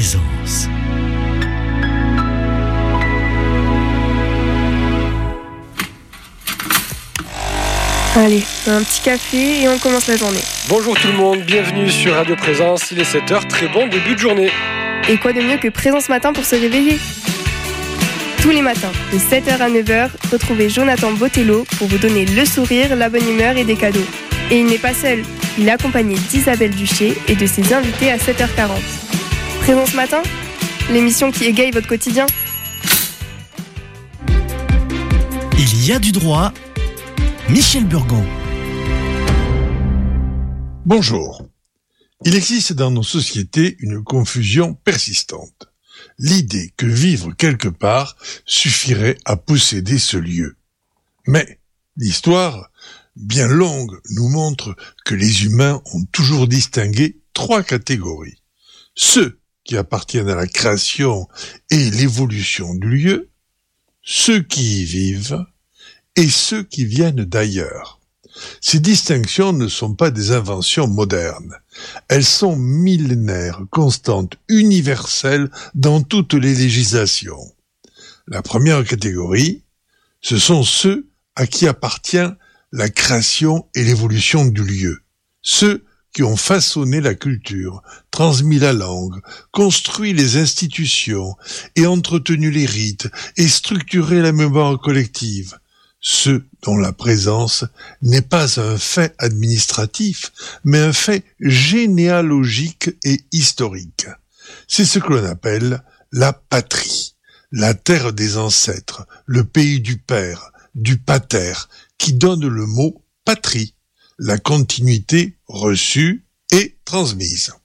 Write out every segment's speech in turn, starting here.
Présence. Allez, un petit café et on commence la journée. Bonjour tout le monde, bienvenue sur Radio Présence, il est 7h, très bon début de journée. Et quoi de mieux que Présence Matin pour se réveiller ? Tous les matins, de 7h à 9h, retrouvez Jonathan Botello pour vous donner le sourire, la bonne humeur et des cadeaux. Et il n'est pas seul, il est accompagné d'Isabelle Duché et de ses invités à 7h40. Présence Matin, l'émission qui égaye votre quotidien. Il y a du droit, Michel Burgon. Bonjour. Il existe dans nos sociétés une confusion persistante. L'idée que vivre quelque part suffirait à posséder ce lieu. Mais l'histoire, bien longue, nous montre que les humains ont toujours distingué 3 catégories. Ceux qui appartiennent à la création et l'évolution du lieu, ceux qui y vivent et ceux qui viennent d'ailleurs. Ces distinctions ne sont pas des inventions modernes. Elles sont millénaires, constantes, universelles dans toutes les législations. La première catégorie, ce sont ceux à qui appartient la création et l'évolution du lieu. Ceux qui ont façonné la culture, transmis la langue, construit les institutions et entretenu les rites et structuré la mémoire collective. Ceux dont la présence n'est pas un fait administratif, mais un fait généalogique et historique. C'est ce que l'on appelle la patrie, la terre des ancêtres, le pays du père, du pater, qui donne le mot patrie, la continuité reçue et transmise.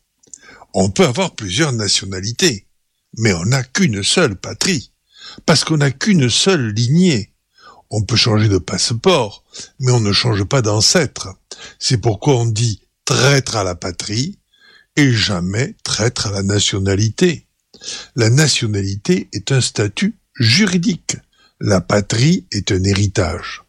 On peut avoir plusieurs nationalités, mais on n'a qu'une seule patrie, parce qu'on n'a qu'une seule lignée. On peut changer de passeport, mais on ne change pas d'ancêtre. C'est pourquoi on dit traître à la patrie et jamais traître à la nationalité. La nationalité est un statut juridique. La patrie est un héritage.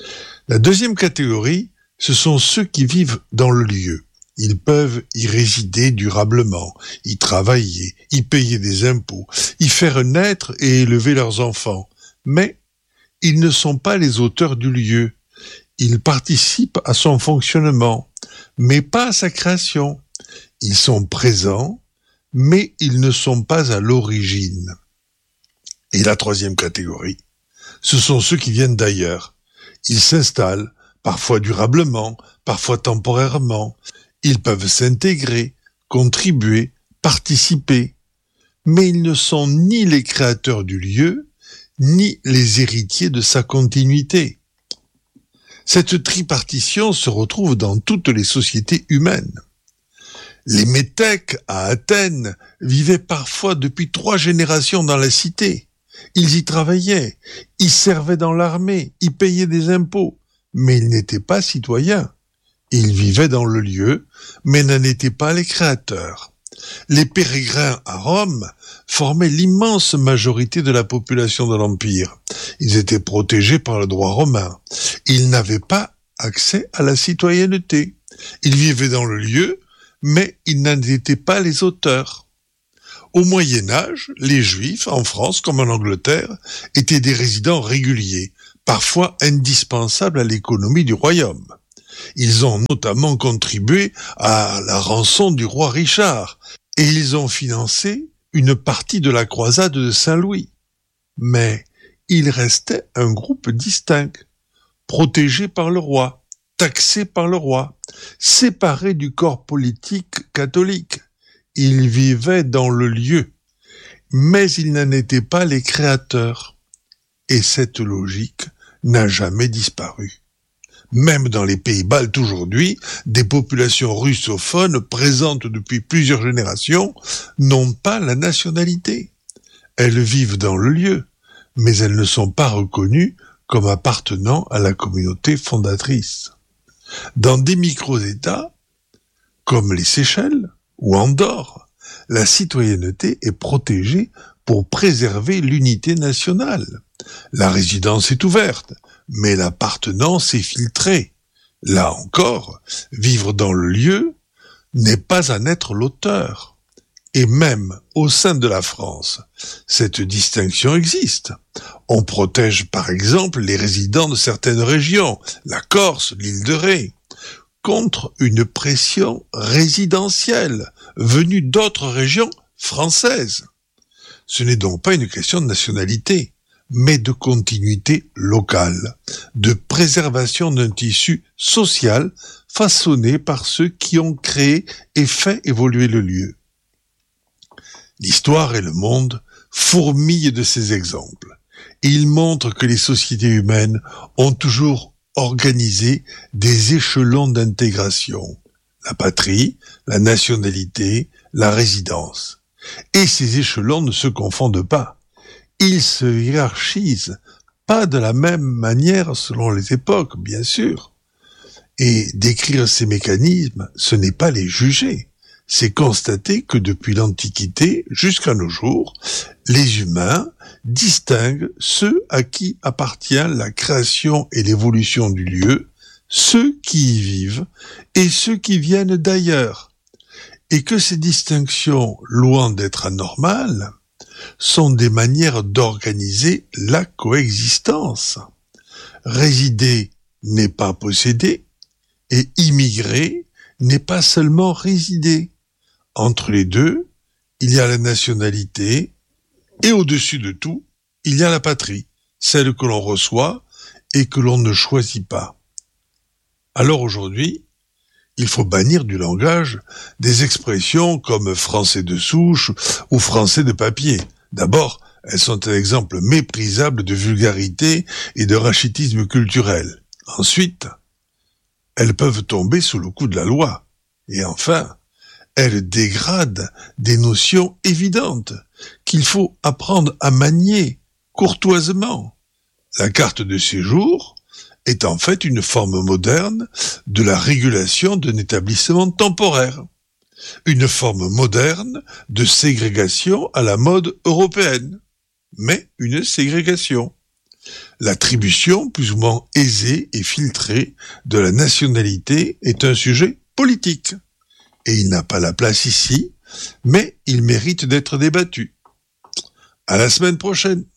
La deuxième catégorie, ce sont ceux qui vivent dans le lieu. Ils peuvent y résider durablement, y travailler, y payer des impôts, y faire naître et élever leurs enfants. Mais ils ne sont pas les auteurs du lieu. Ils participent à son fonctionnement, mais pas à sa création. Ils sont présents, mais ils ne sont pas à l'origine. Et la troisième catégorie, ce sont ceux qui viennent d'ailleurs. Ils s'installent, parfois durablement, parfois temporairement. Ils peuvent s'intégrer, contribuer, participer. Mais ils ne sont ni les créateurs du lieu, ni les héritiers de sa continuité. Cette tripartition se retrouve dans toutes les sociétés humaines. Les métèques à Athènes vivaient parfois depuis 3 générations dans la cité. Ils y travaillaient, y servaient dans l'armée, y payaient des impôts, mais ils n'étaient pas citoyens. Ils vivaient dans le lieu, mais n'en étaient pas les créateurs. Les pérégrins à Rome formaient l'immense majorité de la population de l'Empire. Ils étaient protégés par le droit romain. Ils n'avaient pas accès à la citoyenneté. Ils vivaient dans le lieu, mais ils n'en étaient pas les auteurs. Au Moyen-Âge, les Juifs, en France comme en Angleterre, étaient des résidents réguliers, parfois indispensables à l'économie du royaume. Ils ont notamment contribué à la rançon du roi Richard et ils ont financé une partie de la croisade de Saint-Louis. Mais il restait un groupe distinct, protégé par le roi, taxé par le roi, séparé du corps politique catholique. Ils vivaient dans le lieu, mais ils n'en étaient pas les créateurs. Et cette logique n'a jamais disparu. Même dans les pays baltes aujourd'hui, des populations russophones présentes depuis plusieurs générations n'ont pas la nationalité. Elles vivent dans le lieu, mais elles ne sont pas reconnues comme appartenant à la communauté fondatrice. Dans des micro-États, comme les Seychelles ou Andorre, la citoyenneté est protégée pour préserver l'unité nationale. La résidence est ouverte, mais l'appartenance est filtrée. Là encore, vivre dans le lieu n'est pas en être l'auteur. Et même au sein de la France, cette distinction existe. On protège par exemple les résidents de certaines régions, la Corse, l'île de Ré, contre une pression résidentielle venue d'autres régions françaises. Ce n'est donc pas une question de nationalité, mais de continuité locale, de préservation d'un tissu social façonné par ceux qui ont créé et fait évoluer le lieu. L'histoire et le monde fourmillent de ces exemples, et ils montrent que les sociétés humaines ont toujours organisé des échelons d'intégration, la patrie, la nationalité, la résidence. Et ces échelons ne se confondent pas. Ils se hiérarchisent, pas de la même manière selon les époques, bien sûr. Et décrire ces mécanismes, ce n'est pas les juger. C'est constater que depuis l'Antiquité jusqu'à nos jours, les humains distinguent ceux à qui appartient la création et l'évolution du lieu, ceux qui y vivent et ceux qui viennent d'ailleurs. Et que ces distinctions, loin d'être anormales, sont des manières d'organiser la coexistence. Résider n'est pas posséder, et immigrer n'est pas seulement résider. Entre les deux, il y a la nationalité, et au-dessus de tout, il y a la patrie, celle que l'on reçoit et que l'on ne choisit pas. Alors aujourd'hui, il faut bannir du langage des expressions comme français de souche ou français de papier. D'abord, elles sont un exemple méprisable de vulgarité et de rachitisme culturel. Ensuite, elles peuvent tomber sous le coup de la loi. Et enfin, elles dégradent des notions évidentes qu'il faut apprendre à manier courtoisement. La carte de séjour est en fait une forme moderne de la régulation d'un établissement temporaire. Une forme moderne de ségrégation à la mode européenne, mais une ségrégation. L'attribution plus ou moins aisée et filtrée de la nationalité est un sujet politique. Et il n'a pas la place ici, mais il mérite d'être débattu. À la semaine prochaine.